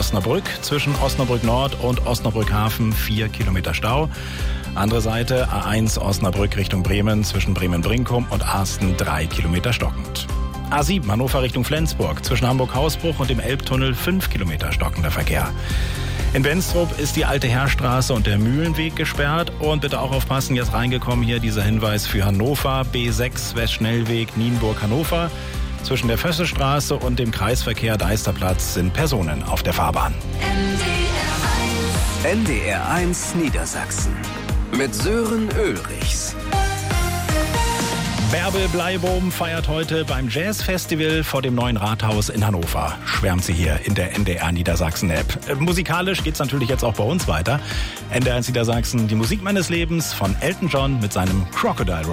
Osnabrück. Zwischen Osnabrück Nord und Osnabrück Hafen 4 Kilometer Stau. Andere Seite A1 Osnabrück Richtung Bremen, zwischen Bremen-Brinkum und Arsten 3 Kilometer stockend. A7 Hannover Richtung Flensburg, zwischen Hamburg-Hausbruch und dem Elbtunnel 5 Kilometer stockender Verkehr. In Benstrup ist die Alte Heerstraße und der Mühlenweg gesperrt. Und bitte auch aufpassen, jetzt reingekommen hier dieser Hinweis für Hannover, B6 Westschnellweg Nienburg-Hannover. Zwischen der Fössestraße und dem Kreisverkehr Deisterplatz sind Personen auf der Fahrbahn. NDR1 Niedersachsen mit Sören Ulrichs. Bärbel Bleibohm feiert heute beim Jazzfestival vor dem neuen Rathaus in Hannover. Schwärmt sie hier in der NDR Niedersachsen App. Musikalisch geht's natürlich jetzt auch bei uns weiter. NDR Niedersachsen, die Musik meines Lebens von Elton John mit seinem Crocodile Rock.